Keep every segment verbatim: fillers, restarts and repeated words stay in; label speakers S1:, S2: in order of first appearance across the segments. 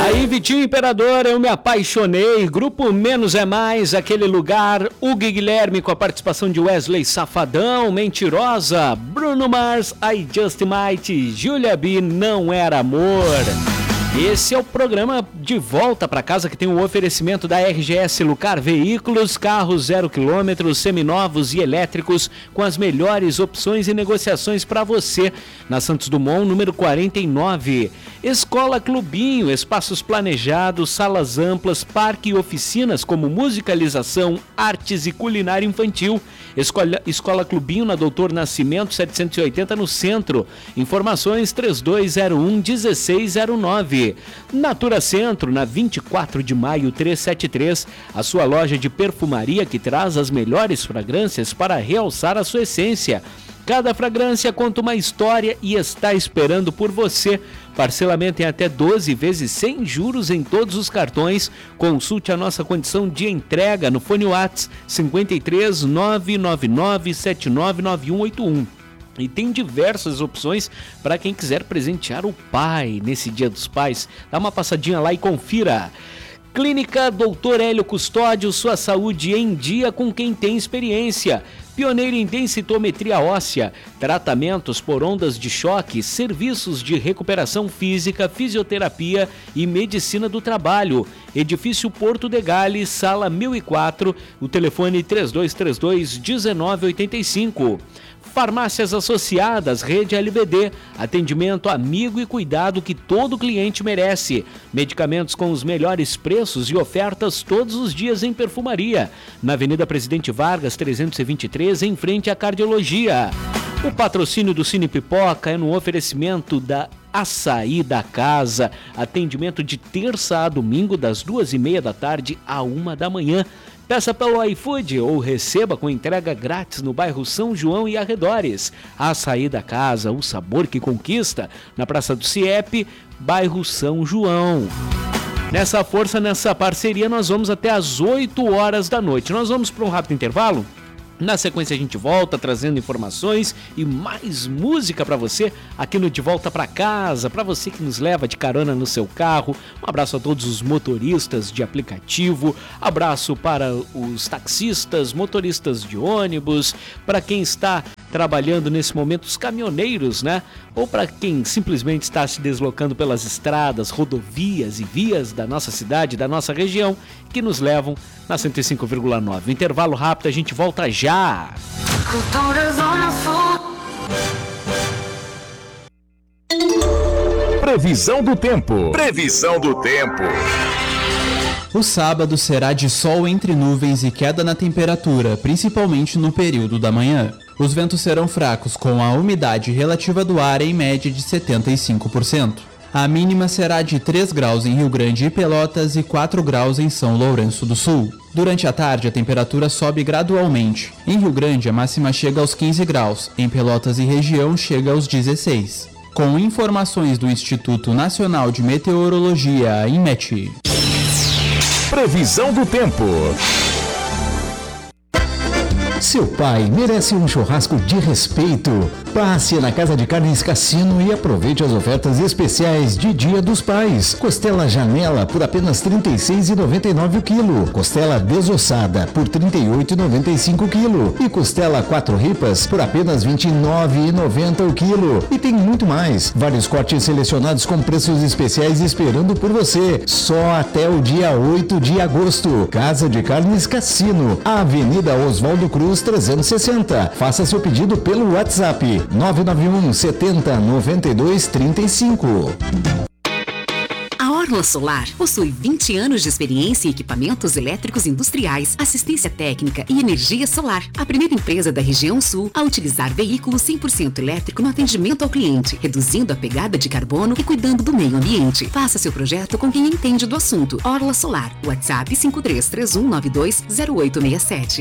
S1: Aí, Vitinho Imperador, eu me apaixonei. Grupo Menos é Mais, aquele lugar. Hugo Guilherme com a participação de Wesley Safadão, Mentirosa. Bruno Mars, I Just Might. Julia B, Não Era Amor. Esse é o programa De Volta para Casa, que tem o oferecimento da R G S Lucar Veículos, carros zero quilômetros, seminovos e elétricos, com as melhores opções e negociações para você. Na Santos Dumont, número quarenta e nove. Escola Clubinho, espaços planejados, salas amplas, parque e oficinas como musicalização, artes e culinária infantil. Escola, Escola Clubinho na Doutor Nascimento setecentos e oitenta no centro. Informações três dois zero um, um seis zero nove. Natura Centro, na vinte e quatro de maio trezentos e setenta e três, a sua loja de perfumaria que traz as melhores fragrâncias para realçar a sua essência. Cada fragrância conta uma história e está esperando por você. Parcelamento em até doze vezes sem juros em todos os cartões. Consulte a nossa condição de entrega no fone WhatsApp cinco três nove nove nove sete nove nove um oito um. E tem diversas opções para quem quiser presentear o pai nesse Dia dos Pais. Dá uma passadinha lá e confira. Clínica doutor Hélio Custódio, sua saúde em dia com quem tem experiência. Pioneiro em densitometria óssea, tratamentos por ondas de choque, serviços de recuperação física, fisioterapia e medicina do trabalho. Edifício Porto de Gales, sala mil e quatro, o telefone três dois três dois, um nove oito cinco. Farmácias Associadas, Rede L B D, atendimento amigo e cuidado que todo cliente merece. Medicamentos com os melhores preços e ofertas todos os dias em perfumaria. Na Avenida Presidente Vargas, trezentos e vinte e três, em frente à Cardiologia. O patrocínio do Cine Pipoca é no oferecimento da Açaí da Casa. Atendimento de terça a domingo, das duas e meia da tarde à uma da manhã. Peça pelo iFood ou receba com entrega grátis no bairro São João e arredores. Açaí da Casa, o sabor que conquista, na Praça do CIEP, bairro São João. Nessa força, nessa parceria, nós vamos até às oito horas da noite. Nós vamos para um rápido intervalo. Na sequência a gente volta trazendo informações e mais música para você aqui no De Volta para Casa, para você que nos leva de carona no seu carro. Um abraço a todos os motoristas de aplicativo, abraço para os taxistas, motoristas de ônibus, para quem está trabalhando nesse momento, os caminhoneiros, né? Ou para quem simplesmente está se deslocando pelas estradas, rodovias e vias da nossa cidade, da nossa região, que nos levam na cento e cinco vírgula nove. Intervalo rápido, a gente volta já.
S2: Previsão do tempo. Previsão do tempo.
S3: O sábado será de sol entre nuvens e queda na temperatura, principalmente no período da manhã. Os ventos serão fracos, com a umidade relativa do ar em média de setenta e cinco por cento. A mínima será de três graus em Rio Grande e Pelotas e quatro graus em São Lourenço do Sul. Durante a tarde, a temperatura sobe gradualmente. Em Rio Grande, a máxima chega aos quinze graus. Em Pelotas e região, chega aos dezesseis. Com informações do Instituto Nacional de Meteorologia, INMET.
S2: Previsão do tempo.
S4: Seu pai merece um churrasco de respeito. Passe na Casa de Carnes Cassino e aproveite as ofertas especiais de Dia dos Pais. Costela Janela por apenas trinta e seis reais e noventa e nove centavos o quilo. Costela desossada por trinta e oito reais e noventa e cinco centavos o quilo. E costela quatro ripas por apenas vinte e nove reais e noventa centavos o quilo. E tem muito mais. Vários cortes selecionados com preços especiais esperando por você. Só até o dia oito de agosto. Casa de Carnes Cassino. Avenida Oswaldo Cruz trezentos e sessenta. Faça seu pedido pelo WhatsApp nove nove um setenta noventa e dois trinta e cinco.
S5: A Orla Solar possui vinte anos de experiência em equipamentos elétricos industriais, assistência técnica e energia solar. A primeira empresa da região sul a utilizar veículos cem por cento elétrico no atendimento ao cliente, reduzindo a pegada de carbono e cuidando do meio ambiente. Faça seu projeto com quem entende do assunto. Orla Solar. WhatsApp cinco três três um nove dois zero oito seis sete.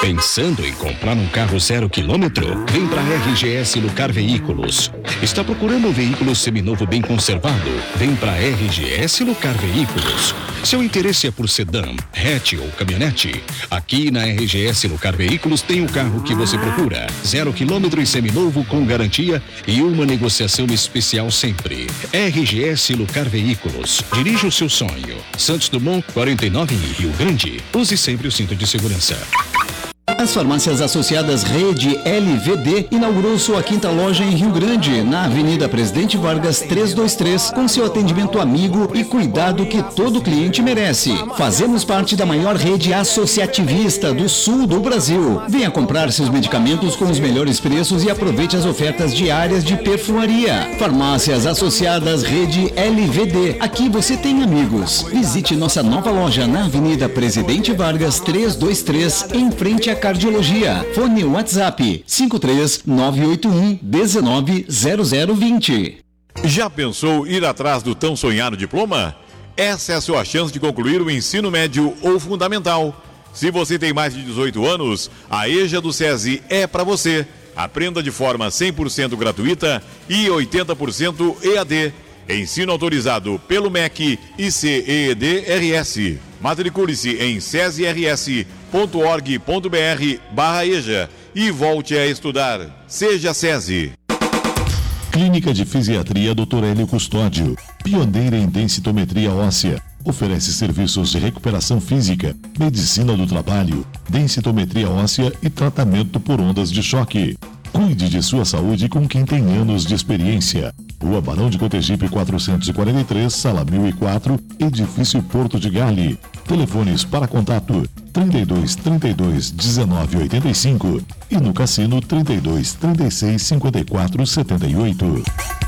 S6: Pensando em comprar um carro zero quilômetro? Vem para a R G S Lucar Veículos. Está procurando um veículo seminovo bem conservado? Vem para a R G S Lucar Veículos. Seu interesse é por sedã, hatch ou caminhonete? Aqui na R G S Lucar Veículos tem o carro que você procura. Zero quilômetro e seminovo com garantia e uma negociação especial sempre. R G S Lucar Veículos. Dirija o seu sonho. Santos Dumont, quarenta e nove em Rio Grande. Use sempre o cinto de segurança.
S4: As farmácias associadas Rede L V D inaugurou sua quinta loja em Rio Grande, na Avenida Presidente Vargas trezentos e vinte e três, com seu atendimento amigo e cuidado que todo cliente merece. Fazemos parte da maior rede associativista do sul do Brasil. Venha comprar seus medicamentos com os melhores preços e aproveite as ofertas diárias de perfumaria. Farmácias associadas Rede L V D. Aqui você tem amigos. Visite nossa nova loja na Avenida Presidente Vargas trezentos e vinte e três, em frente à Cardiologia. Fone WhatsApp cinco três nove oito um um nove zero zero dois zero.
S7: Já pensou ir atrás do tão sonhado diploma? Essa é a sua chance de concluir o ensino médio ou fundamental. Se você tem mais de dezoito anos, a EJA do SESI é para você. Aprenda de forma cem por cento gratuita e oitenta por cento E A D. Ensino autorizado pelo M E C e C E E D R S. Matricule-se em sesirs ponto org ponto br barra EJA e volte a estudar. Seja SESI.
S8: Clínica de Fisiatria doutor Hélio Custódio, pioneira em densitometria óssea. Oferece serviços de recuperação física, medicina do trabalho, densitometria óssea e tratamento por ondas de choque. Cuide de sua saúde com quem tem anos de experiência. Rua Barão de Cotegipe quatrocentos e quarenta e três, sala mil e quatro, edifício Porto de Gale. Telefones para contato trinta e dois, trinta e dois, dezenove, oitenta e cinco e no cassino trinta e dois, trinta e seis, cinquenta e quatro, setenta e oito.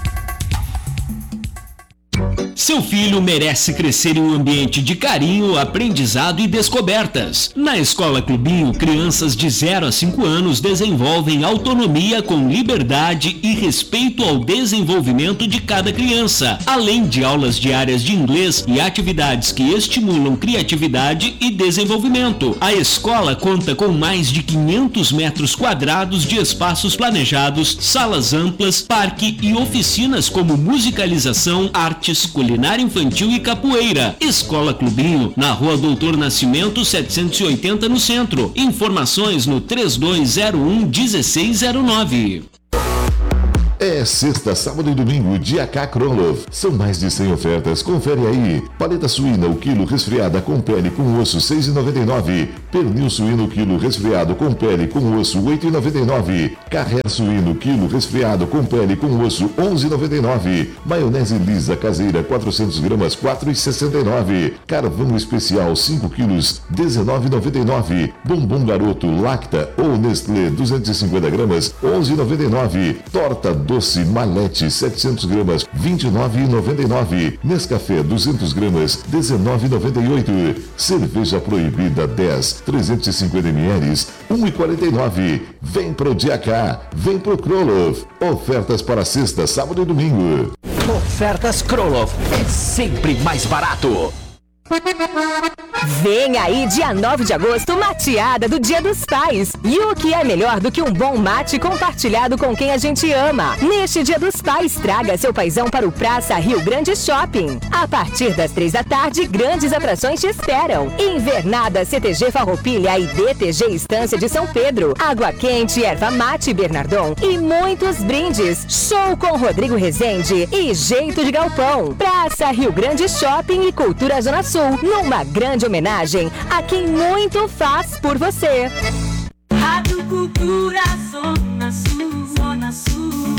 S1: Seu filho merece crescer em um ambiente de carinho, aprendizado e descobertas. Na Escola Clubinho, crianças de zero a cinco anos desenvolvem autonomia com liberdade e respeito ao desenvolvimento de cada criança, além de aulas diárias de inglês e atividades que estimulam criatividade e desenvolvimento. A escola conta com mais de quinhentos metros quadrados de espaços planejados, salas amplas, parque e oficinas como musicalização, artes, culinária infantil e capoeira. Escola Clubinho, na Rua Doutor Nascimento setecentos e oitenta, no centro. Informações no três dois zero um, um seis zero nove.
S9: É sexta, sábado e domingo, Dia K Krolov. São mais de cem ofertas, confere aí. Paleta suína, o quilo resfriada com pele com osso, seis reais e noventa e nove centavos. Pernil suíno, quilo resfriado com pele com osso, oito reais e noventa e nove centavos. Carré suíno, quilo resfriado com pele com osso, onze reais e noventa e nove centavos. Maionese lisa caseira, quatrocentas gramas, quatro reais e sessenta e nove centavos. Carvão especial, cinco quilos, dezenove reais e noventa e nove centavos. Bombom Garoto, Lacta ou Nestlé, duzentas e cinquenta gramas, onze reais e noventa e nove centavos. Torta doce Malete, setecentas gramas, vinte e nove reais e noventa e nove centavos. Nescafé, duzentas gramas, dezenove reais e noventa e oito centavos. Cerveja Proibida dez, trezentos e cinquenta mililitros, um real e quarenta e nove centavos. Vem pro Dia K, vem pro Krolov. Ofertas para sexta, sábado e domingo.
S2: Ofertas Krolov é sempre mais barato.
S10: Vem aí, dia nove de agosto, mateada do Dia dos Pais. E o que é melhor do que um bom mate compartilhado com quem a gente ama? Neste Dia dos Pais, traga seu paizão para o Praça Rio Grande Shopping. A partir das três da tarde, grandes atrações te esperam. Invernada C T G Farroupilha e D T G Estância de São Pedro. Água quente, erva mate Bernardon e muitos brindes. Show com Rodrigo Rezende e Jeito de Galpão. Praça Rio Grande Shopping e Cultura Zona Sul. Numa grande homenagem a quem muito faz por você.
S11: Rádio Cultura Zona Sul, Zona Sul.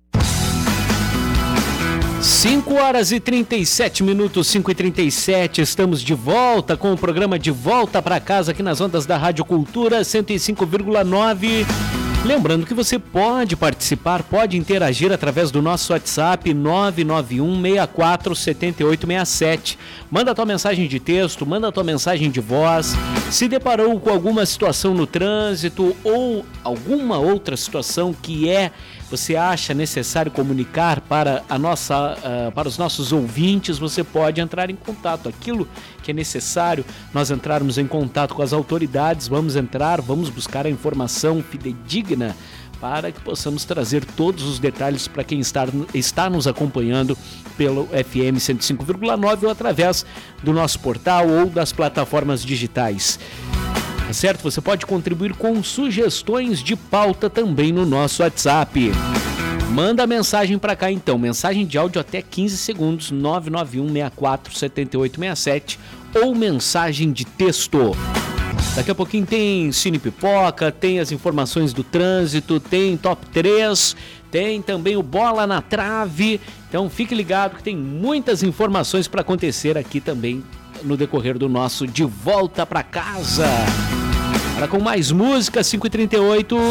S1: cinco horas e trinta e sete minutos, cinco e trinta e sete, estamos de volta com o programa De Volta para Casa aqui nas ondas da Rádio Cultura cento e cinco vírgula nove. Lembrando que você pode participar, pode interagir através do nosso WhatsApp nove nove um, seis quatro, sete oito seis sete. Manda a tua mensagem de texto, manda a tua mensagem de voz. Se deparou com alguma situação no trânsito ou alguma outra situação que é você acha necessário comunicar para, a nossa, uh, para os nossos ouvintes, você pode entrar em contato. Aquilo que é necessário nós entrarmos em contato com as autoridades, vamos entrar, vamos buscar a informação fidedigna para que possamos trazer todos os detalhes para quem está, está nos acompanhando pelo F M cento e cinco vírgula nove ou através do nosso portal ou das plataformas digitais. Tá certo? Você pode contribuir com sugestões de pauta também no nosso WhatsApp. Manda mensagem para cá então, mensagem de áudio até quinze segundos, nove nove um seis quatro sete oito seis sete ou mensagem de texto. Daqui a pouquinho tem Cine Pipoca, tem as informações do trânsito, tem Top três, tem também o Bola na Trave. Então fique ligado que tem muitas informações para acontecer aqui também no decorrer do nosso De Volta para Casa. Agora com mais música, cinco e trinta e oito.